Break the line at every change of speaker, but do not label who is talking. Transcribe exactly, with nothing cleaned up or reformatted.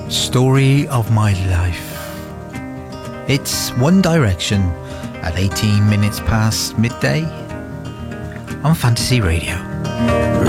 Story of my life. It's One Direction at eighteen minutes past midday on Fantasy Radio.